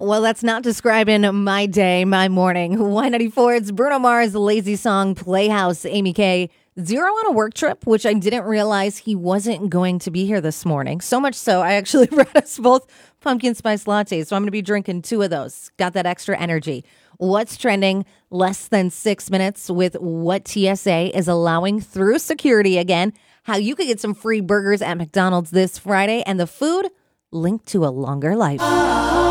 Well, that's not describing my day, my morning. Y94, it's Bruno Mars, Lazy Song, Playhouse, Amy K. Zero on a work trip, which I didn't realize he wasn't going to be here this morning. So much so, I actually brought us both pumpkin spice lattes. So I'm going to be drinking 2 of those. Got that extra energy. What's trending? Less than 6 minutes with what TSA is allowing through security again. How you could get some free burgers at McDonald's this Friday. And the food linked to a longer life.